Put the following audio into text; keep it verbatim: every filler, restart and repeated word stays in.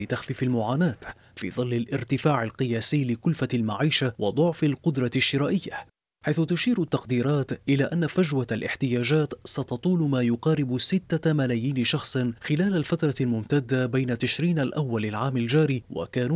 لتخفيف المعاناة في ظل الارتفاع القياسي لكلفة المعيشة وضعف القدرة الشرائية، حيث تشير التقديرات إلى أن فجوة الاحتياجات ستطول ما يقارب ستة ملايين شخص خلال الفترة الممتدة بين تشرين الأول العام الجاري وكانون